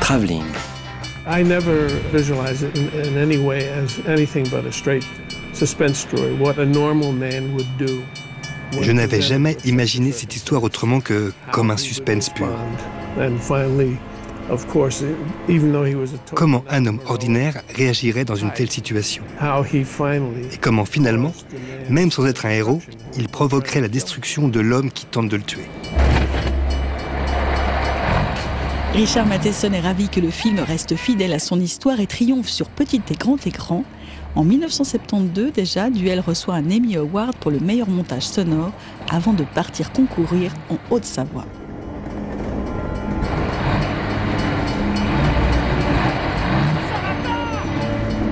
Travelling. I never visualized it in any way as anything but a straight suspense story, what a normal man would do. Je n'avais jamais imaginé cette histoire autrement que comme un suspense pur. Comment un homme ordinaire réagirait dans une telle situation. Et comment finalement, même sans être un héros, il provoquerait la destruction de l'homme qui tente de le tuer. Richard Matheson est ravi que le film reste fidèle à son histoire et triomphe sur petit et grand écran. En 1972 déjà, Duel reçoit un Emmy Award pour le meilleur montage sonore avant de partir concourir en Haute-Savoie.